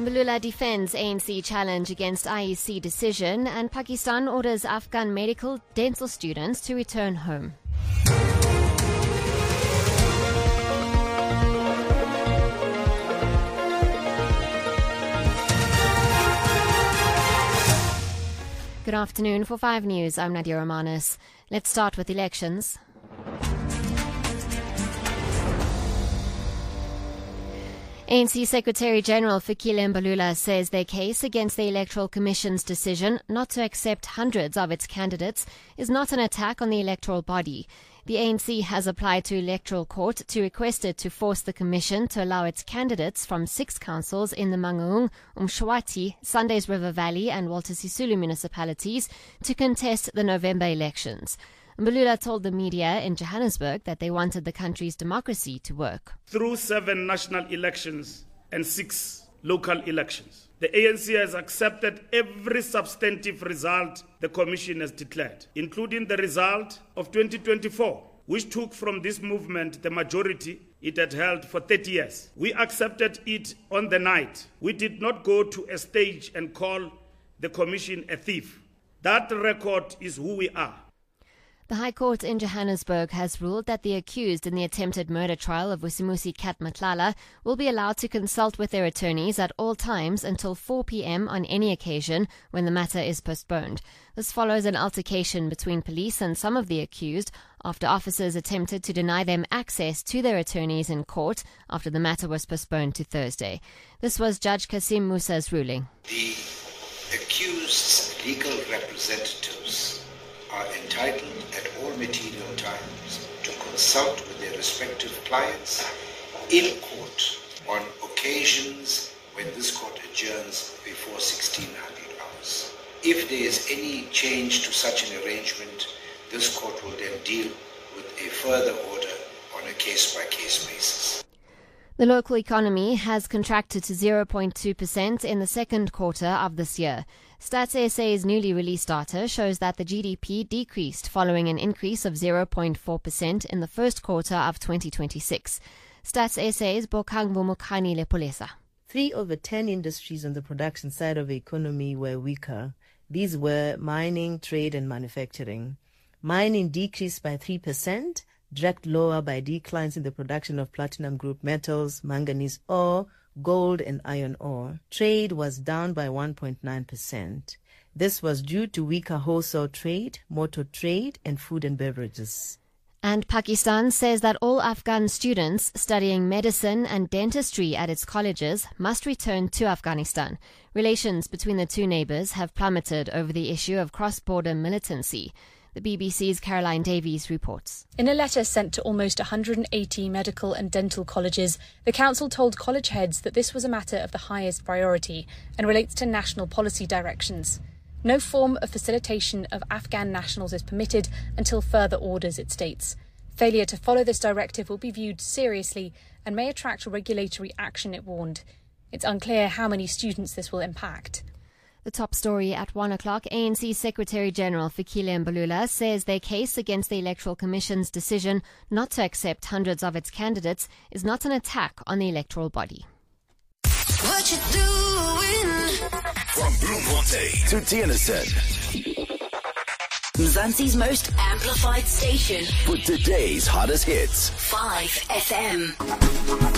Mbalula defends ANC challenge against IEC decision, and Pakistan orders Afghan medical dental students to return home. Good afternoon. For 5 News, I'm Nadia Romanis. Let's start with elections. ANC Secretary-General Fikile Mbalula says their case against the Electoral Commission's decision not to accept hundreds of its candidates is not an attack on the electoral body. The ANC has applied to Electoral Court to request it to force the Commission to allow its candidates from 6 councils in the Mangaung, Umshwati, Sundays River Valley and Walter Sisulu municipalities to contest the November elections. Mbalula told the media in Johannesburg that they wanted the country's democracy to work. Through 7 national elections and 6 local elections, the ANC has accepted every substantive result the Commission has declared, including the result of 2024, which took from this movement the majority it had held for 30 years. We accepted it on the night. We did not go to a stage and call the Commission a thief. That record is who we are. The High Court in Johannesburg has ruled that the accused in the attempted murder trial of Vusimusi Kat Matlala will be allowed to consult with their attorneys at all times until 4 p.m. on any occasion when the matter is postponed. This follows an altercation between police and some of the accused after officers attempted to deny them access to their attorneys in court after the matter was postponed to Thursday. This was Judge Kasim Musa's ruling. The accused's legal representatives are entitled at all material times to consult with their respective clients in court on occasions when this court adjourns before 1600 hours. If there is any change to such an arrangement, this court will then deal with a further order on a case-by-case basis. The local economy has contracted to 0.2% in the second quarter of this year. Stats SA's newly released data shows that the GDP decreased following an increase of 0.4% in the first quarter of 2026. Stats SA's Bokang Vumukani Lepolesa. 3 of the 10 industries on the production side of the economy were weaker. These were mining, trade and manufacturing. Mining decreased by 3%, dragged lower by declines in the production of platinum group metals, manganese ore, gold and iron ore. Trade was down by 1.9%. This was due to weaker wholesale trade, motor trade and food and beverages. And Pakistan says that all Afghan students studying medicine and dentistry at its colleges must return to Afghanistan. Relations between the two neighbours have plummeted over the issue of cross-border militancy. The BBC's Caroline Davies reports. In a letter sent to almost 180 medical and dental colleges, the council told college heads that this was a matter of the highest priority and relates to national policy directions. No form of facilitation of Afghan nationals is permitted until further orders, it states. Failure to follow this directive will be viewed seriously and may attract regulatory action, it warned. It's unclear how many students this will impact. The top story at 1 o'clock, ANC Secretary-General Fikile Mbalula says their case against the Electoral Commission's decision not to accept hundreds of its candidates is not an attack on the electoral body. What you doing? From Bloemfontein to Tienersen, Mzansi's most amplified station for today's hottest hits. 5 FM.